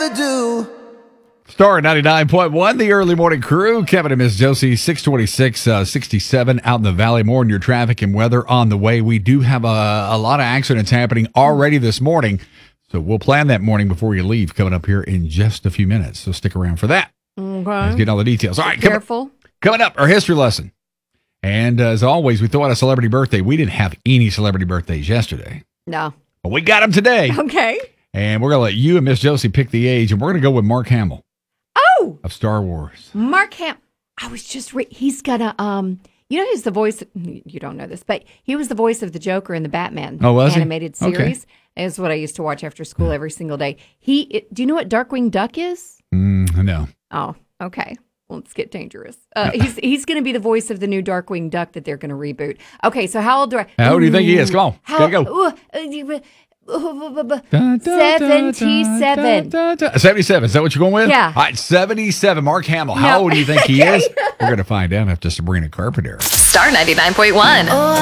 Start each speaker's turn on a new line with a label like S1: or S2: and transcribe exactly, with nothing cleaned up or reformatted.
S1: ever do.
S2: Star ninety-nine point one, the early morning crew. Kevin and Miss Josie, six twenty-six, uh, sixty-seven out in the valley. More on your traffic and weather on the way. We do have a, a lot of accidents happening already this morning. So we'll plan that morning before you leave coming up here in just a few minutes. So stick around for that.
S3: Okay.
S2: Let's get all the details. All right, coming,
S3: Careful.
S2: coming up, our history lesson. And uh, as always, we throw out a celebrity birthday. We didn't have any celebrity birthdays yesterday,
S3: No.
S2: but we got them today.
S3: Okay.
S2: And we're going to let you and Miss Josie pick the age. And we're going to go with Mark Hamill
S3: Oh,
S2: of Star Wars.
S3: Mark Ham. I was just re- he's gonna um. You know, he's the voice. You don't know this, but he was the voice of the Joker in the Batman
S2: Oh, was he?
S3: animated
S2: Okay.
S3: series. Is what I used to watch after school every single day. He. It, do you know what Darkwing Duck is?
S2: Mm, no.
S3: Oh, okay. Well, let's get dangerous. Uh, he's he's going to be the voice of the new Darkwing Duck that they're going to reboot. Okay, so how old do I?
S2: How old do you think he is? Come on.
S3: How,
S2: Gotta go.
S3: uh, uh, seventy-seven.
S2: seventy-seven. Is that what you're going with?
S3: Yeah.
S2: All right, seventy-seven. Mark Hamill. How
S3: No.
S2: old do you think he is? We're going to find out after Sabrina Carpenter.
S4: Star ninety-nine point one.